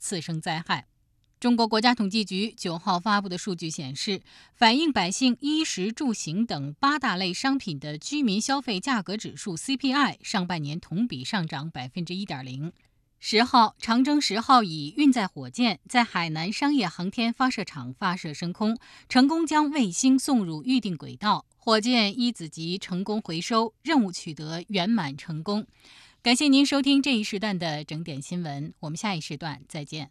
次生灾害。中国国家统计局9号发布的数据显示，反映百姓衣食住行等8大类商品的居民消费价格指数 CPI 上半年同比上涨 1.0%。10号，长征10号乙运载火箭在海南商业航天发射场发射升空，成功将卫星送入预定轨道，火箭一子级成功回收，任务取得圆满成功。感谢您收听这一时段的整点新闻，我们下一时段再见。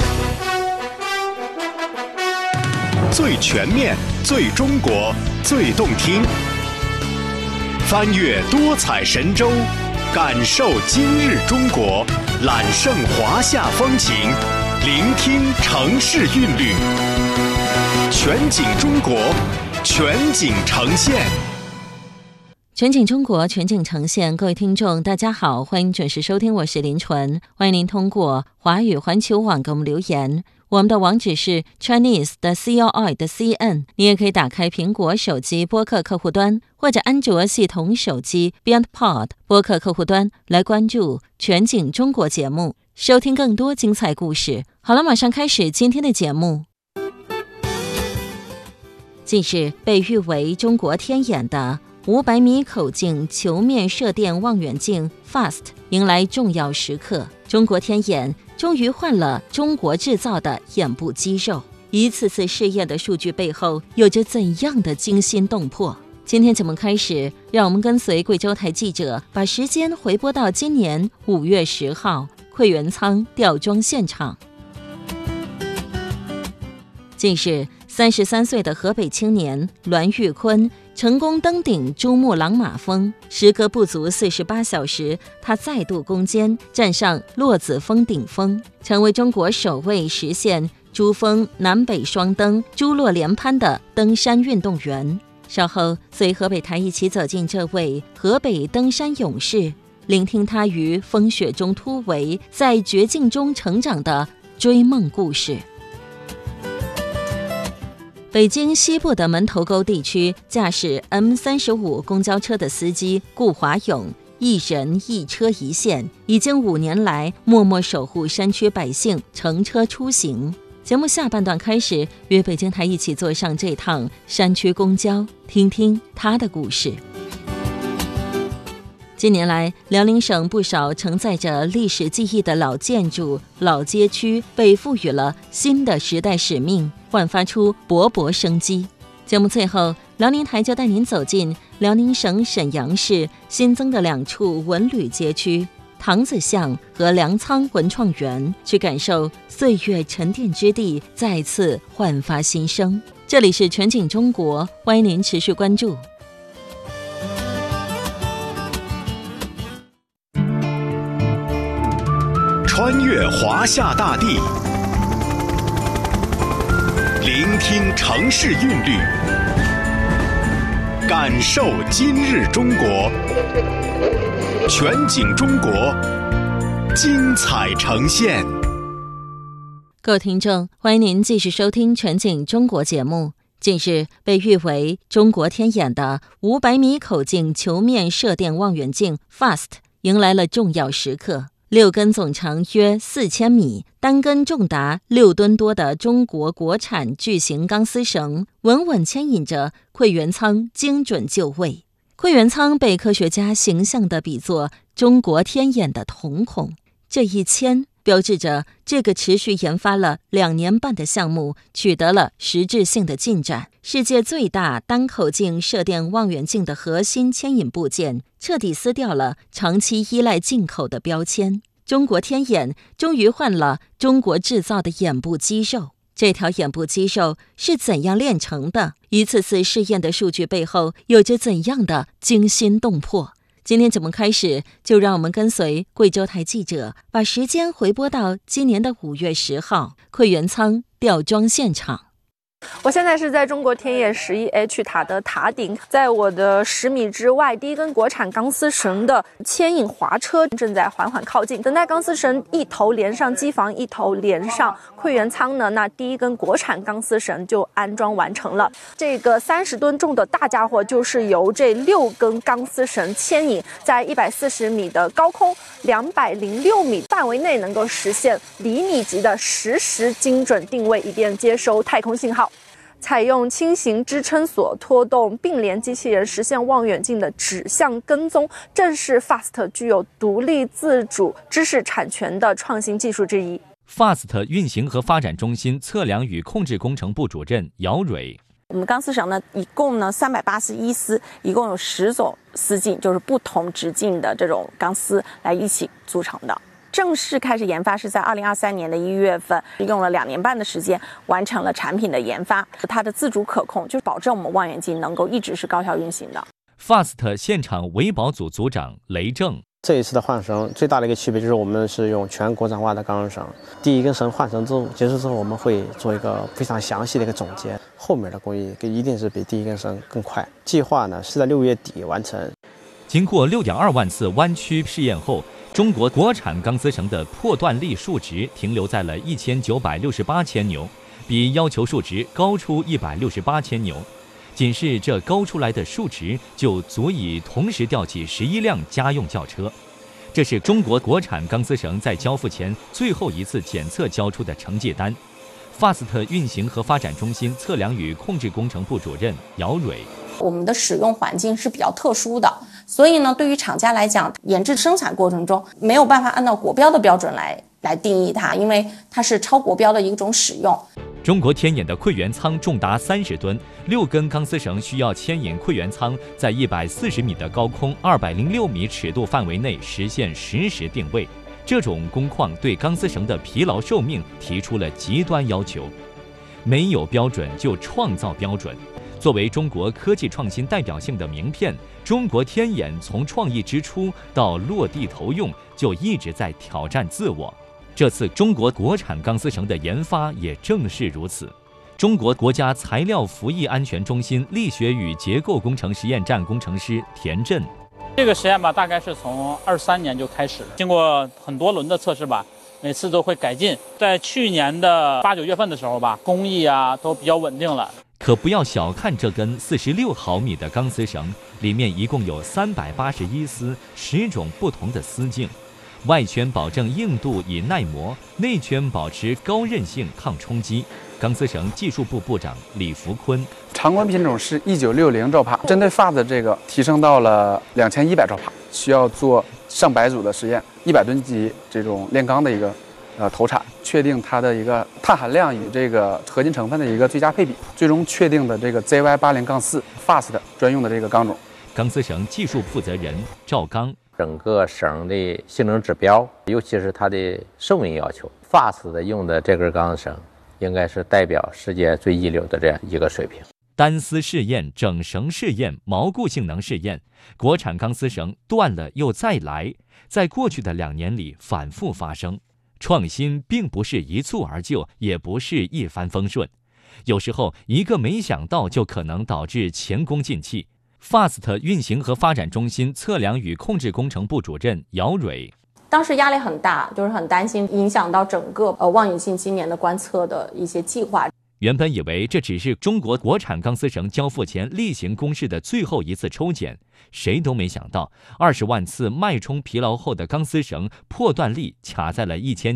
最全面、最中国、最动听，翻越多彩神州，感受今日中国，揽胜华夏风情，聆听城市韵律，全景中国，全景呈现。 全景中国，全景呈现。各位听众大家好，欢迎准时收听，我是林纯。欢迎您通过华语环球网给我们留言，我们的网址是 Chinese 的 COI 的 CN。 你也可以打开苹果手机播客客户端，或者安卓系统手机 BeyondPod 播客客户端来关注全景中国节目，收听更多精彩故事。好了，马上开始今天的节目。近日被誉为中国天眼的500米口径球面射电望远镜 FAST 迎来重要时刻，中国天眼终于换了中国制造的眼部肌肉。一次次试验的数据背后有着怎样的惊心动魄？今天节目开始，让我们跟随贵州台记者把时间回拨到今年5月10号汇源仓吊装现场。近日33岁的河北青年栾玉坤成功登顶珠穆朗玛峰，时隔不足48小时，他再度攻坚，站上落子峰顶峰，成为中国首位实现珠峰南北双登、珠落连攀的登山运动员。稍后随河北台一起走进这位河北登山勇士，聆听他于风雪中突围，在绝境中成长的追梦故事。北京西部的门头沟地区，驾驶 M35 公交车的司机顾华勇，一人一车一线，已经5年来默默守护山区百姓乘车出行。节目下半段开始，约北京台一起坐上这趟山区公交，听听他的故事。近年来，辽宁省不少承载着历史记忆的老建筑、老街区被赋予了新的时代使命，焕发出勃勃生机。节目最后，辽宁台就带您走进辽宁省沈阳市新增的2处文旅街区塘子巷和粮仓文创园，去感受岁月沉淀之地再次焕发新生。这里是全景中国，欢迎您持续关注。 穿越华夏大地，聆听城市韵律，感受今日中国，全景中国，精彩呈现。 各位听众，欢迎您继续收听全景中国节目。近日被誉为中国天眼的500米口径球面射电望远镜 FAST 迎来了重要时刻。6根总长约4000米，单根重达6吨多的中国国产巨型钢丝绳，稳稳牵引着汇源仓精准就位。汇源仓被科学家形象地比作中国天眼的瞳孔，这一牵标志着这个持续研发了2年半的项目取得了实质性的进展。世界最大单口径射电望远镜的核心牵引部件彻底撕掉了长期依赖进口的标签，中国天眼终于换了中国制造的眼部肌肉。这条眼部肌肉是怎样炼成的？一次次试验的数据背后有着怎样的惊心动魄？今天节目开始，就让我们跟随贵州台记者把时间回拨到今年的5月10号汇源仓吊装现场。 我现在是在中国天眼11H 塔的塔顶，在我的10米之外，第一根国产钢丝绳的牵引滑车正在缓缓靠近。等待钢丝绳一头连上机房，一头连上馈源舱呢，那第一根国产钢丝绳就安装完成了。这个30吨重的大家伙就是由这6根钢丝绳牵引，在140米的高空、206米范围内能够实现厘米级的实时精准定位，以便接收太空信号。采用轻型支撑索拖动并联机器人实现望远镜的指向跟踪，正是 FAST 具有独立自主知识产权的创新技术之一。 FAST 运行和发展中心测量与控制工程部主任姚蕊。 我们钢丝绳呢，一共381丝，一共有10种丝径，就是不同直径的这种钢丝来一起组成的。正式开始研发是在2023年的1月份，用了2年半的时间完成了产品的研发。它的自主可控，就保证我们望远镜能够一直是高效运行的。 FAST 现场维保组组长雷正。 这一次的换绳最大的一个区别就是我们是用全国产化的钢绳，第一根绳换绳结束之后，我们会做一个非常详细的一个总结，后面的工艺一定是比第一根绳更快。计划呢是在6月底完成。 经过6.2万次弯曲试验后，中国国产钢丝绳的破断力数值停留在了1968千牛，比要求数值高出168千牛。仅是这高出来的数值就足以同时吊起11辆家用轿车。这是中国国产钢丝绳在交付前最后一次检测交出的成绩单。FAST 运行和发展中心测量与控制工程部主任姚蕊。 我们的使用环境是比较特殊的，所以呢，对于厂家来讲，研制生产过程中没有办法按照国标的标准来定义它，因为它是超国标的一种使用。 中国天眼的馈源舱重达30吨，6根钢丝绳需要牵引馈源舱在140米的高空、206米尺度范围内实现实时定位。这种工况对钢丝绳的疲劳寿命提出了极端要求。没有标准就创造标准。作为中国科技创新代表性的名片，中国天眼从创意之初到落地投用，就一直在挑战自我。这次中国国产钢丝绳的研发也正是如此。中国国家材料服役安全中心力学与结构工程实验站工程师田震。 这个实验吧，大概是从23年就开始了，经过很多轮的测试吧，每次都会改进。在去年的8、9月份的时候吧，工艺啊都比较稳定了。 可不要小看这根46毫米的钢丝绳，里面一共有381丝，10种不同的丝径。外圈保证硬度以耐磨，内圈保持高韧性抗冲击。钢丝绳技术部部长李福坤。 常规品种是1960兆帕，针对FAST这个提升到了2100兆帕，需要做上百组的实验，100吨级这种炼钢的一个投产，确定它的一个碳含量与这个合金成分的一个最佳配比，最终确定的这个 ZY80-4 FAST 专用的这个钢种。 钢丝绳技术负责人赵刚。 整个绳的性能指标，尤其是它的寿命要求 ，FAST 的用的这根钢绳，应该是代表世界最一流的这样一个水平。 单丝试验、整绳试验、锚固性能试验，国产钢丝绳断了又再来，在过去的2年里反复发生。创新并不是一蹴而就，也不是一帆风顺，有时候一个没想到就可能导致前功尽弃。FAST 运行和发展中心测量与控制工程部主任姚蕊。 当时压力很大，就是很担心影响到整个望远镜今年的观测的一些计划。 原本以为这只是中国国产钢丝绳交付前例行公事的最后一次抽检，谁都没想到20万次脉冲疲劳后的钢丝绳破断力卡在了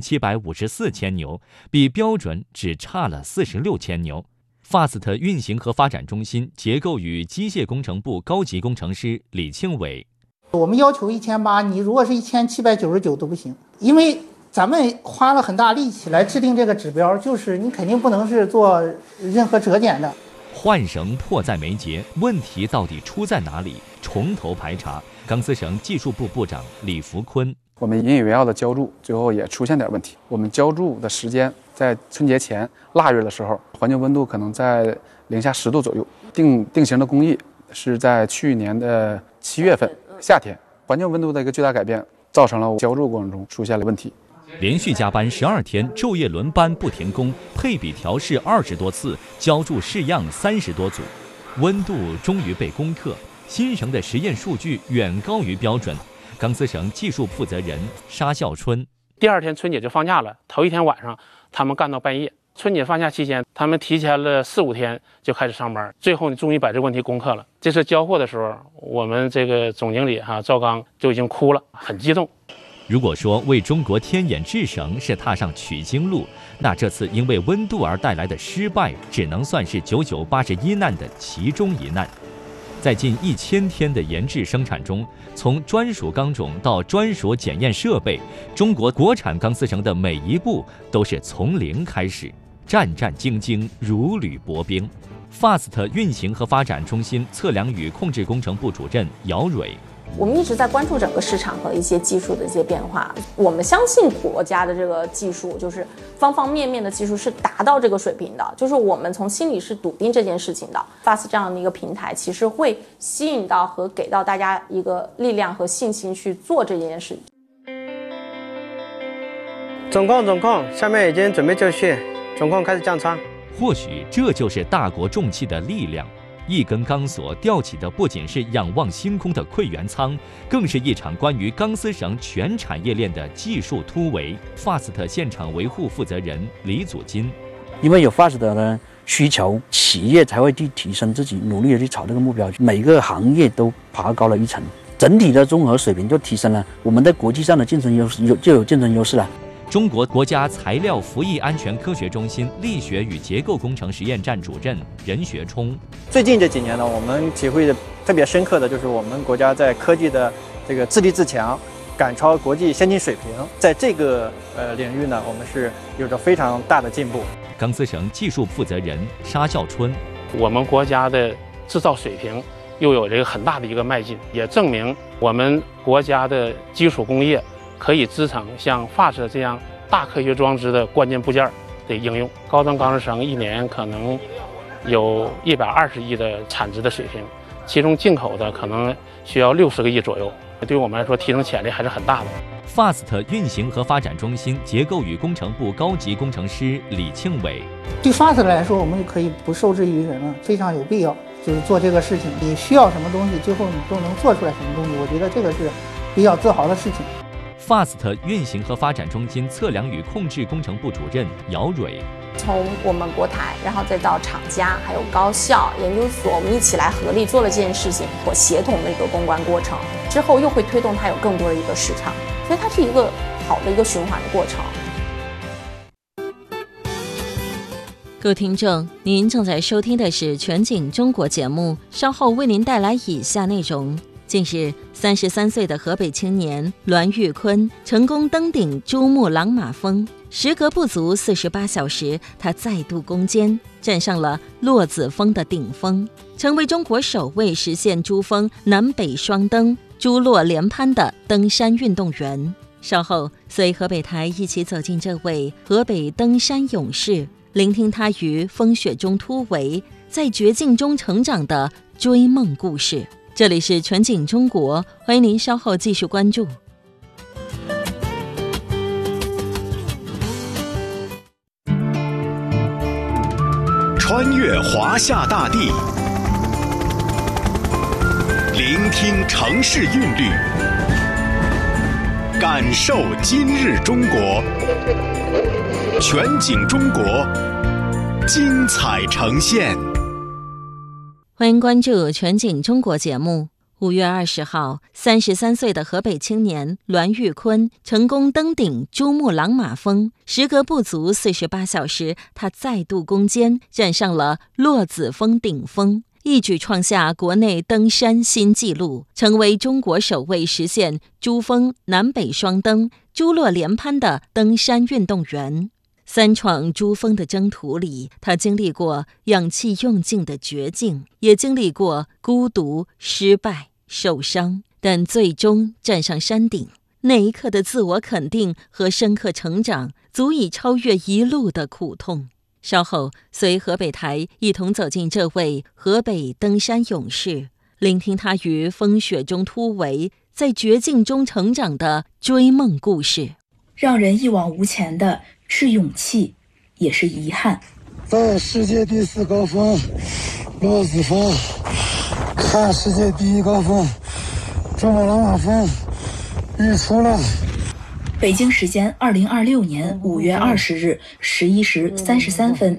1754千牛，比标准只差了46千牛。FAST 运行和发展中心结构与机械工程部高级工程师李庆伟。 我们要求1800，你如果是1799都不行，因为咱们花了很大力气来制定这个指标，就是你肯定不能是做任何折减的。 换绳迫在眉睫，问题到底出在哪里？从头排查。钢丝绳技术部部长李福坤。 我们引以为傲的浇筑最后也出现点问题。我们浇筑的时间在春节前腊月的时候，环境温度可能在零下10度左右。定型的工艺是在去年的7月份夏天，环境温度的一个巨大改变，造成了浇筑过程中出现了问题。 连续加班12天，昼夜轮班不停工，配比调试20多次，浇筑试样30多组，温度终于被攻克。新城的实验数据远高于标准。钢丝绳技术负责人沙孝春： 第2天春节就放假了，头1天晚上他们干到半夜。春节放假期间，他们提前了4、5天就开始上班，最后终于把这个问题攻克了。这次交货的时候，我们这个总经理赵刚就已经哭了，很激动。 如果说为中国天眼制绳是踏上取经路，那这次因为温度而带来的失败，只能算是9981难的其中一难。在近1000天的研制生产中，从专属钢种到专属检验设备，中国国产钢丝绳的每一步都是从零开始，战战兢兢，如履薄冰。FAST 运行和发展中心测量与控制工程部主任姚蕊： 我们一直在关注整个市场和一些技术的一些变化。我们相信国家的这个技术，就是方方面面的技术是达到这个水平的，就是我们从心里是笃定这件事情的。FAST 这样的一个平台，其实会吸引到和给到大家一个力量和信心去做这件事。 总控，下面已经准备就绪，总控开始降舱。 或许这就是大国重器的力量。一根钢索吊起的不仅是仰望星空的馈源舱，更是一场关于钢丝绳全产业链的技术突围。FAST 现场维护负责人李祖金： 因为有 FAST 的需求，企业才会去提升自己，努力的去朝这个目标，每个行业都爬高了一层，整体的综合水平就提升了，我们在国际上的竞争优势就有竞争优势了。 中国国家材料服役安全科学中心力学与结构工程实验站主任任学冲： 最近这几年呢，我们体会的特别深刻的就是我们国家在科技的这个自立自强，赶超国际先进水平，在这个领域呢，我们是有着非常大的进步。 钢丝绳技术负责人沙孝春： 我们国家的制造水平又有这个很大的一个迈进，也证明我们国家的基础工业可以支撑像FAST这样大科学装置的关键部件的应用。高端钢丝绳1年可能有120亿的产值的水平，其中进口的可能需要60个亿左右，对于我们来说提升潜力还是很大的。 FAST 运行和发展中心结构与工程部高级工程师李庆伟： 对 FAST 来说，我们就可以不受制于人了，非常有必要，就是做这个事情。你需要什么东西，最后你都能做出来什么东西，我觉得这个是比较自豪的事情。 FAST 运行和发展中心测量与控制工程部主任姚蕊： 从我们国台，然后再到厂家，还有高校、研究所，我们一起来合力做了这件事情，或协同的一个公关过程，之后又会推动它有更多的一个市场，所以它是一个好的一个循环的过程。 各位听众，您正在收听的是全景中国节目，稍后为您带来以下内容。近日，33岁的河北青年栾玉坤成功登顶珠穆朗玛峰，时隔不足48小时，他再度攻坚，站上了落子峰的顶峰，成为中国首位实现珠峰南北双登、珠落连攀的登山运动员。稍后，随河北台一起走进这位河北登山勇士，聆听他于风雪中突围，在绝境中成长的追梦故事。这里是全景中国，欢迎您稍后继续关注。 穿越华夏大地，聆听城市韵律，感受今日中国。全景中国，精彩呈现。 欢迎关注全景中国节目。5月20号，33岁的河北青年栾玉坤成功登顶珠穆朗玛峰，时隔不足48小时，他再度攻坚，站上了落子峰顶峰，一举创下国内登山新纪录，成为中国首位实现珠峰南北双登、珠落连攀的登山运动员。三闯珠峰的征途里，他经历过氧气用尽的绝境，也经历过孤独、失败、受伤，但最终站上山顶，那一刻的自我肯定和深刻成长，足以超越一路的苦痛。稍后，随河北台一同走进这位河北登山勇士，聆听他于风雪中突围，在绝境中成长的追梦故事。 让人一往无前的是勇气，也是遗憾。 在世界第4高峰骆子峰看世界第1高峰珠穆朗玛峰日出了。 北京时间2026年5月20日11时33分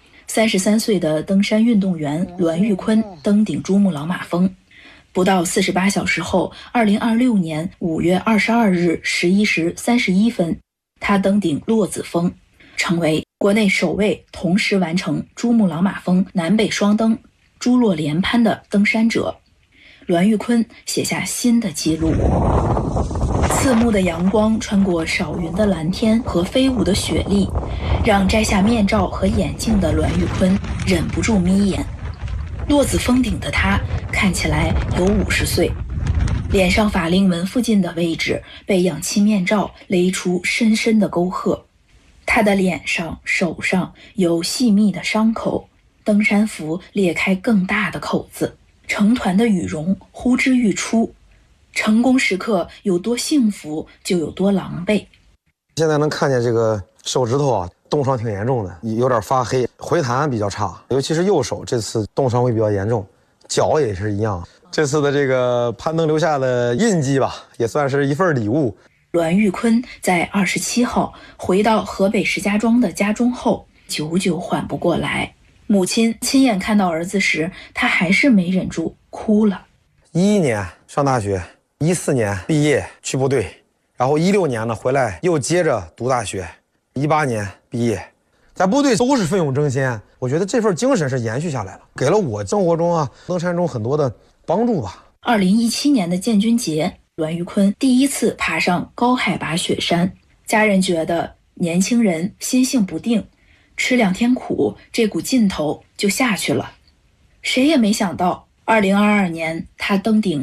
，33岁的登山运动员栾玉坤登顶珠穆朗玛峰。不到48小时后，2026年5月22日11时31分，他登顶骆子峰，成为国内首位同时完成珠穆朗玛峰南北双登、珠洛连攀的登山者。栾玉坤写下新的纪录。刺目的阳光穿过少云的蓝天和飞舞的雪粒，让摘下面罩和眼镜的栾玉坤忍不住眯眼。骆子峰顶的他看起来有50岁，脸上法令纹附近的位置被氧气面罩勒出深深的沟壑。他的脸上、手上有细密的伤口，登山服裂开更大的口子，成团的羽绒呼之欲出。成功时刻有多幸福，就有多狼狈。 现在能看见这个手指头啊，冻伤挺严重的，有点发黑，回弹比较差，尤其是右手这次冻伤会比较严重，脚也是一样。这次的这个攀登留下的印记吧，也算是一份礼物。 栾玉坤在27号回到河北石家庄的家中后，久久缓不过来。母亲亲眼看到儿子时，他还是没忍住哭了。 11年上大学，14年毕业去部队，然后16年呢回来又接着读大学，18年毕业，在部队都是奋勇争先。我觉得这份精神是延续下来了，给了我生活中登山中很多的帮助吧。 2017年的建军节，栾玉坤第一次爬上高海拔雪山，家人觉得年轻人心性不定，吃2天苦，这股劲头就下去了。谁也没想到2022年他登顶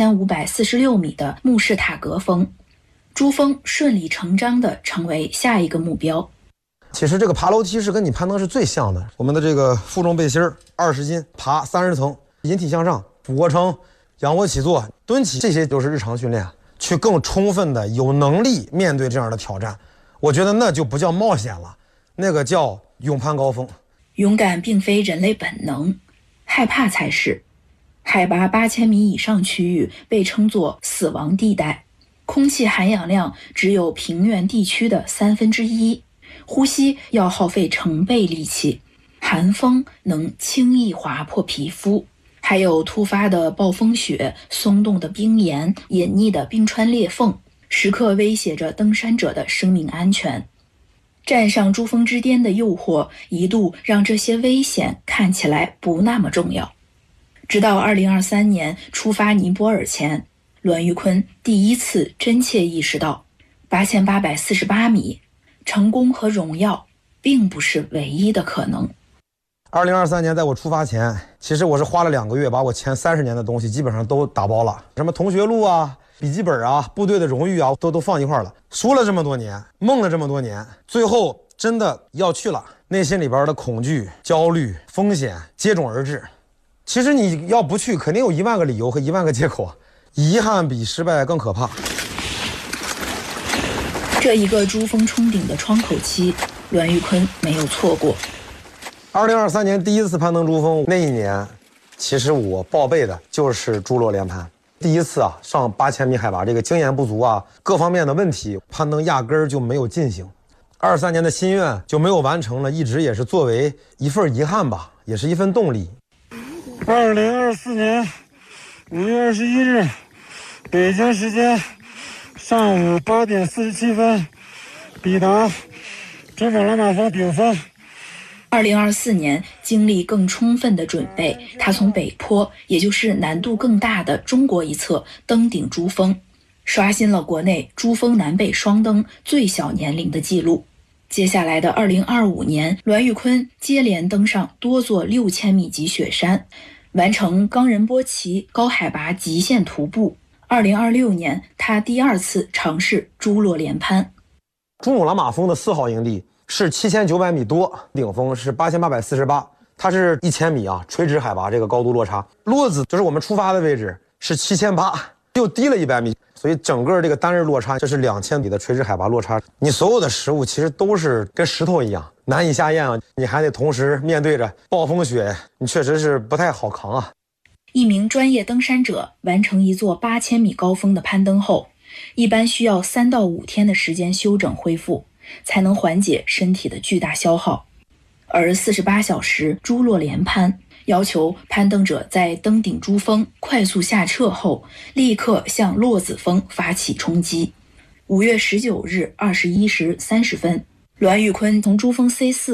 7546米的慕士塔格峰，珠峰顺理成章地成为下一个目标。 其实这个爬楼梯是跟你攀登是最像的。我们的这个负重背心20斤，爬30层，引体向上，俯卧撑、仰卧起坐、蹲起，这些都是日常训练，去更充分的有能力面对这样的挑战。我觉得那就不叫冒险了，那个叫勇攀高峰。 勇敢并非人类本能，害怕才是。海拔8000米以上区域被称作死亡地带，空气含氧量只有平原地区的1/3，呼吸要耗费成倍力气，寒风能轻易划破皮肤，还有突发的暴风雪、松动的冰岩、隐匿的冰川裂缝，时刻威胁着登山者的生命安全。站上珠峰之巅的诱惑一度让这些危险看起来不那么重要。直到2023年出发尼泊尔前，栾玉坤第一次真切意识到8848米成功和荣耀并不是唯一的可能。 2023年在我出发前，其实我是花了2个月把我前30年的东西基本上都打包了，什么同学录啊、笔记本啊、部队的荣誉啊，都放一块了。说了这么多年，梦了这么多年，最后真的要去了，内心里边的恐惧、焦虑、风险接踵而至。其实你要不去，肯定有1万个理由和1万个借口，遗憾比失败更可怕。 这一个珠峰冲顶的窗口期，栾玉坤没有错过。 2023年第一次攀登珠峰那一年，其实我报备的就是珠洛连攀。第一次上8000米海拔，这个经验不足各方面的问题，攀登压根儿就没有进行。23年的心愿就没有完成了，一直也是作为一份遗憾吧，也是一份动力。 2024年5月21日，北京时间上午8点47分，抵达珠穆朗玛峰顶峰。 2024年经历更充分的准备，他从北坡，也就是难度更大的中国一侧登顶珠峰，刷新了国内珠峰南北双登最小年龄的记录。接下来的2025年，栾玉坤接连登上多座6000米级雪山，完成冈仁波齐高海拔极限徒步。2026年，他第2次尝试珠洛连攀。 珠穆朗玛峰的4号营地是7900米多，顶峰是8848，它是1000米垂直海拔这个高度落差。骆子就是我们出发的位置是7800， 又低了100米，所以整个这个单日落差，这是2000米的垂直海拔落差。你所有的食物其实都是跟石头一样难以下咽啊，你还得同时面对着暴风雪，你确实是不太好扛啊。 一名专业登山者完成一座8000米高峰的攀登后，一般需要3到5天的时间休整恢复，才能缓解身体的巨大消耗。而48小时珠落连攀要求攀登者在登顶珠峰快速下撤后，立刻向落子峰发起冲击。5月19日21时30分，栾玉坤从珠峰 C4